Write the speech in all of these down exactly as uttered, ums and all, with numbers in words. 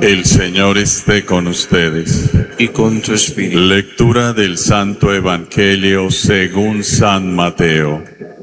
El Señor esté con ustedes. Y con tu espíritu. Lectura del Santo Evangelio según San Mateo.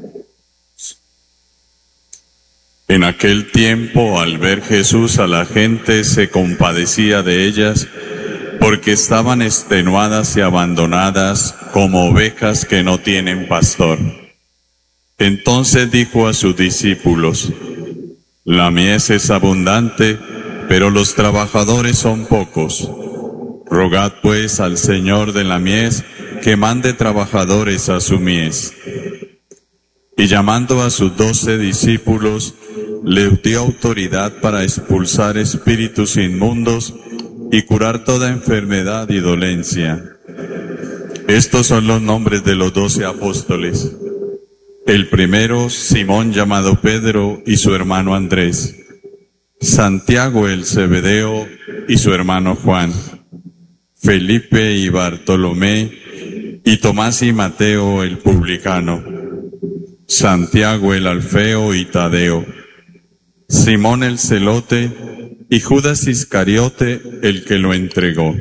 En aquel tiempo, al ver Jesús a la gente, se compadecía de ellas, porque estaban extenuadas y abandonadas como ovejas que no tienen pastor. Entonces dijo a sus discípulos: La mies es abundante, pero los trabajadores son pocos. Rogad pues al Señor de la mies que mande trabajadores a su mies. Y llamando a sus doce discípulos, les dio autoridad para expulsar espíritus inmundos y curar toda enfermedad y dolencia. Estos son los nombres de los doce apóstoles. El primero, Simón llamado Pedro y su hermano Andrés. Santiago el Zebedeo y su hermano Juan. Felipe y Bartolomé y Tomás y Mateo el publicano. Santiago el Alfeo y Tadeo. Simón el Celote y Judas Iscariote el que lo entregó.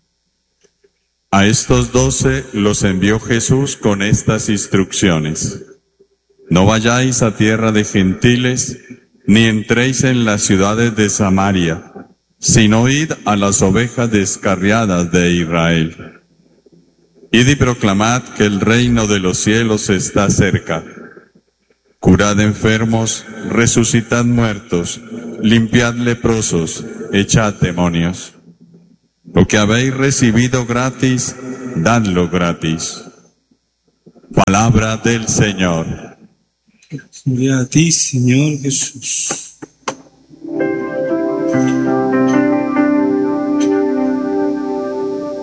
A estos doce los envió Jesús con estas instrucciones: No vayáis a tierra de gentiles, ni entréis en las ciudades de Samaria, sino id a las ovejas descarriadas de Israel. Id y proclamad que el reino de los cielos está cerca. Curad enfermos, resucitad muertos, limpiad leprosos, echad demonios. Lo que habéis recibido gratis, dadlo gratis. Palabra del Señor. Gloria a ti, Señor Jesús.